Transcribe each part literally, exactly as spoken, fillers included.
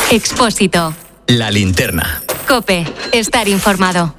Expósito. La linterna. COPE. Estar informado.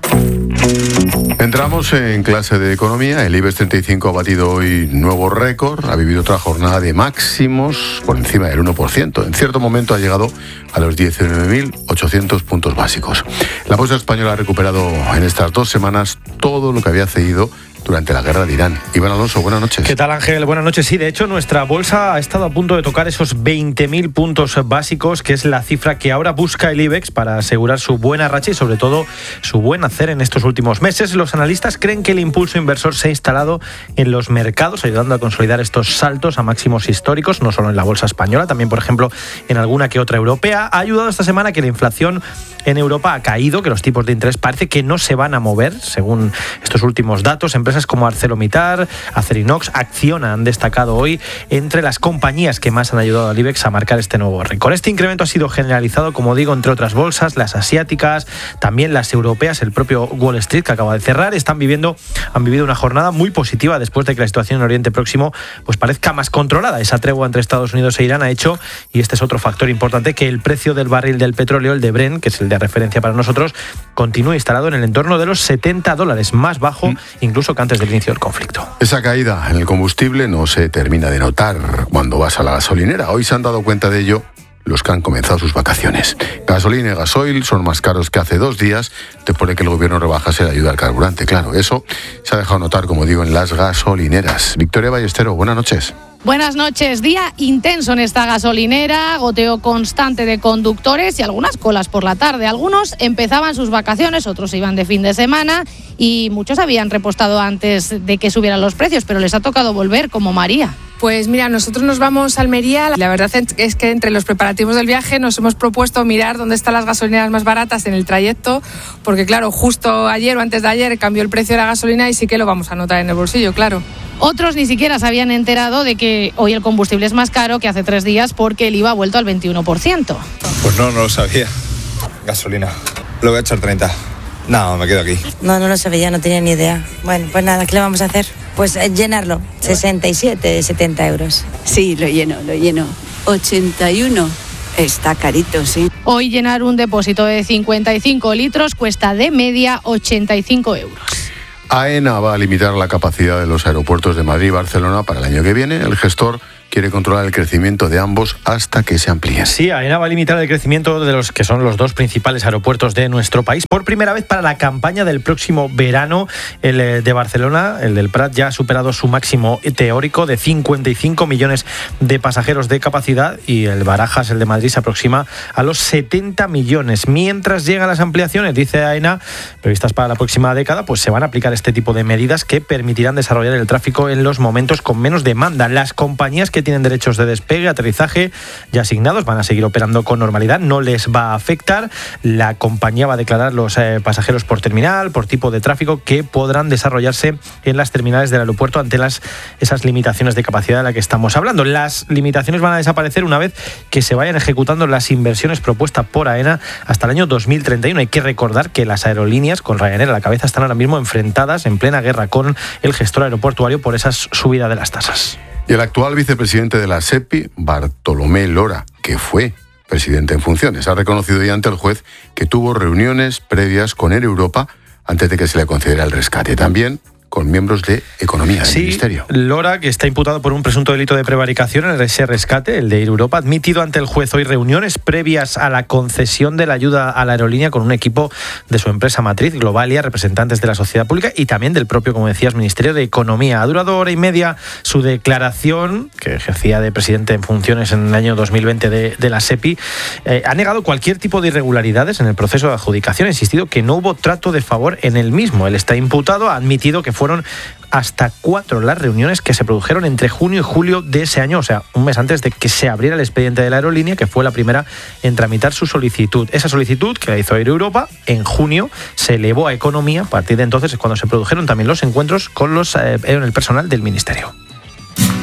Entramos en clase de economía. El IBEX treinta y cinco ha batido hoy nuevo récord. Ha vivido otra jornada de máximos por encima del uno por ciento. En cierto momento ha llegado a los diecinueve mil ochocientos puntos básicos. La bolsa española ha recuperado en estas dos semanas todo lo que había cedido durante la guerra de Irán. Iván Alonso, buenas noches. ¿Qué tal, Ángel? Buenas noches. Sí, de hecho, nuestra bolsa ha estado a punto de tocar esos veinte mil puntos básicos, que es la cifra que ahora busca el IBEX para asegurar su buena racha y, sobre todo, su buen hacer en estos últimos meses. Los analistas creen que el impulso inversor se ha instalado en los mercados, ayudando a consolidar estos saltos a máximos históricos, no solo en la bolsa española, también, por ejemplo, en alguna que otra europea. Ha ayudado esta semana que la inflación en Europa ha caído, que los tipos de interés parece que no se van a mover, según estos últimos datos. Empresas como ArcelorMittal, Acerinox, Acciona han destacado hoy entre las compañías que más han ayudado al IBEX a marcar este nuevo récord. Este incremento ha sido generalizado, como digo, entre otras bolsas, las asiáticas, también las europeas. El propio Wall Street, que acaba de cerrar, están viviendo, han vivido una jornada muy positiva después de que la situación en Oriente Próximo pues parezca más controlada. Esa tregua entre Estados Unidos e Irán ha hecho, y este es otro factor importante, que el precio del barril del petróleo, el de Brent, que es el de referencia para nosotros, continúe instalado en el entorno de los setenta dólares, más bajo mm. incluso que antes del inicio del conflicto. Esa caída en el combustible no se termina de notar cuando vas a la gasolinera. Hoy se han dado cuenta de ello los que han comenzado sus vacaciones. Gasolina y gasoil son más caros que hace dos días, después de que el gobierno rebajase la ayuda al carburante. Claro, eso se ha dejado notar, como digo, en las gasolineras. Victoria Ballestero, buenas noches. Buenas noches. Día intenso en esta gasolinera, goteo constante de conductores y algunas colas por la tarde. Algunos empezaban sus vacaciones, otros iban de fin de semana y muchos habían repostado antes de que subieran los precios, pero les ha tocado volver, como María. Pues mira, nosotros nos vamos a Almería. La verdad es que entre los preparativos del viaje nos hemos propuesto mirar dónde están las gasolineras más baratas en el trayecto, porque claro, justo ayer o antes de ayer cambió el precio de la gasolina y sí que lo vamos a notar en el bolsillo, claro. Otros ni siquiera se habían enterado de que hoy el combustible es más caro que hace tres días porque el I V A ha vuelto al veintiuno por ciento. Pues no, no lo sabía. Gasolina. Lo voy a echar treinta. No, me quedo aquí. No, no lo sabía, no tenía ni idea. Bueno, pues nada, ¿qué le vamos a hacer? Pues eh, llenarlo, sesenta y siete, setenta euros. Sí, lo lleno, lo lleno. ochenta y uno. Está carito, sí. Hoy llenar un depósito de cincuenta y cinco litros cuesta de media ochenta y cinco euros. AENA va a limitar la capacidad de los aeropuertos de Madrid y Barcelona para el año que viene. El gestor quiere controlar el crecimiento de ambos hasta que se amplíen. Sí, AENA va a limitar el crecimiento de los que son los dos principales aeropuertos de nuestro país. Por primera vez para la campaña del próximo verano, el de Barcelona, el del Prat, ya ha superado su máximo teórico de cincuenta y cinco millones de pasajeros de capacidad, y el Barajas, el de Madrid, se aproxima a los setenta millones. Mientras llegan las ampliaciones, dice AENA, previstas para la próxima década, pues se van a aplicar este tipo de medidas que permitirán desarrollar el tráfico en los momentos con menos demanda. Las compañías que tienen derechos de despegue, aterrizaje ya asignados van a seguir operando con normalidad, no les va a afectar. La compañía va a declarar los eh, pasajeros por terminal, por tipo de tráfico, que podrán desarrollarse en las terminales del aeropuerto ante las, esas limitaciones de capacidad de las que estamos hablando. Las limitaciones van a desaparecer una vez que se vayan ejecutando las inversiones propuestas por AENA hasta el año dos mil treinta y uno. Hay que recordar que las aerolíneas, con Ryanair a la cabeza, están ahora mismo enfrentadas en plena guerra con el gestor aeroportuario por esa subida de las tasas. Y el actual vicepresidente de la SEPI, Bartolomé Lora, que fue presidente en funciones, ha reconocido ya ante el juez que tuvo reuniones previas con Air Europa antes de que se le concediera el rescate. También con miembros de Economía del sí, Ministerio. Lora, que está imputado por un presunto delito de prevaricación en ese rescate, el de Air Europa, ha admitido ante el juez hoy reuniones previas a la concesión de la ayuda a la aerolínea con un equipo de su empresa matriz, Globalia, representantes de la sociedad pública y también del propio, como decías, Ministerio de Economía. Ha durado hora y media su declaración, que ejercía de presidente en funciones en el año dos mil veinte de, de la SEPI. Eh, ha negado cualquier tipo de irregularidades en el proceso de adjudicación, ha insistido que no hubo trato de favor en el mismo. Él está imputado, ha admitido que fueron hasta cuatro las reuniones que se produjeron entre junio y julio de ese año, o sea, un mes antes de que se abriera el expediente de la aerolínea, que fue la primera en tramitar su solicitud. Esa solicitud, que la hizo Air Europa, en junio se elevó a Economía. A partir de entonces es cuando se produjeron también los encuentros con los, eh, el personal del Ministerio.